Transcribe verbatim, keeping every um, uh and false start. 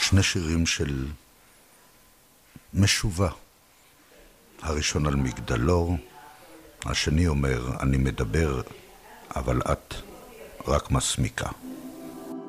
שני שירים של משובה. הראשון על מגדלור, השני אומר, אני מדבר, אבל את רק מסמיקה.